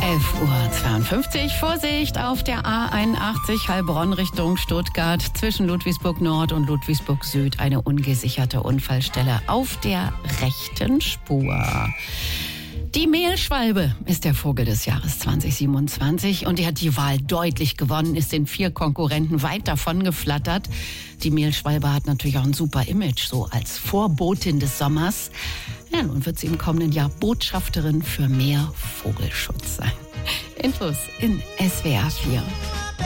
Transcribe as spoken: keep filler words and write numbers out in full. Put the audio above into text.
elf Uhr zweiundfünfzig. Vorsicht auf der A einundachtzig Heilbronn Richtung Stuttgart. Zwischen Ludwigsburg Nord und Ludwigsburg Süd eine ungesicherte Unfallstelle auf der rechten Spur. Die Mehlschwalbe ist der Vogel des Jahres zwanzig siebenundzwanzig und die hat die Wahl deutlich gewonnen, ist den vier Konkurrenten weit davon geflattert. Die Mehlschwalbe hat natürlich auch ein super Image, so als Vorbotin des Sommers. Ja, nun wird sie im kommenden Jahr Botschafterin für mehr Vogelschutz sein. Infos in S W R vier.